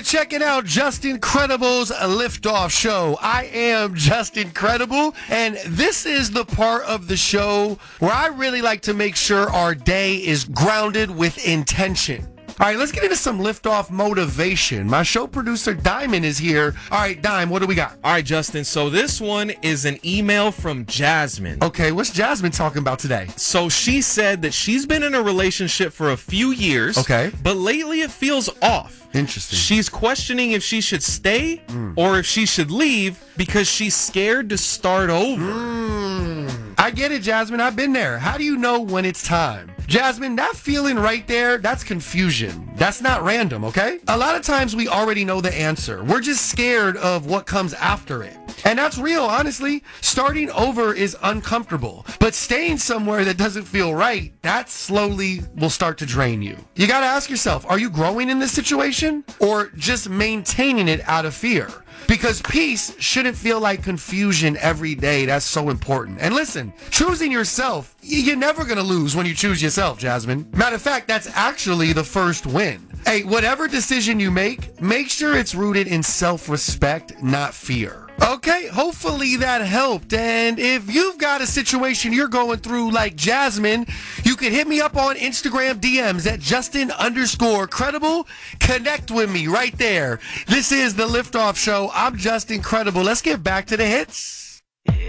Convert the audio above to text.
You're checking out Just Incredible's Liftoff Show. I am Just Incredible, and this is the part of the show where I really like to make sure our day is grounded with intention. All right, let's get into some liftoff motivation. My show producer, Diamond, is here. All right, Dime, what do we got? All right, Justin. So this one is an email from Jasmine. Okay, what's Jasmine talking about today? So she said that she's been in a relationship for a few years. Okay. But lately it feels off. Interesting. She's questioning if she should stay or if she should leave because she's scared to start over. I get it, Jasmine. I've been there. How do you know when it's time? Jasmine, that feeling right there, that's confusion. That's not random, okay? A lot of times we already know the answer. We're just scared of what comes after it. And that's real, honestly. Starting over is uncomfortable. But staying somewhere that doesn't feel right, that slowly will start to drain you. You gotta ask yourself, are you growing in this situation or just maintaining it out of fear? Because peace shouldn't feel like confusion every day. That's so important. And listen, choosing yourself, you're never going to lose when you choose yourself, Jasmine. Matter of fact, that's actually the first win. Hey, whatever decision you make sure it's rooted in self-respect, not fear. Okay, hopefully that helped. And if you've got a situation you're going through like Jasmine, you can hit me up on Instagram DMs at Justin_credible. Connect with me right there. This is the Liftoff Show. I'm Just Incredible. Let's get back to the hits.